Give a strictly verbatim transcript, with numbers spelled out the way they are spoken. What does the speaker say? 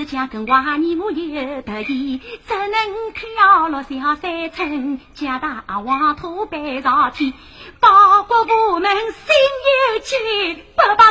家跟娃你母有得意，只能飘落小山村，家大黄土背朝天，报国无门心有气，不把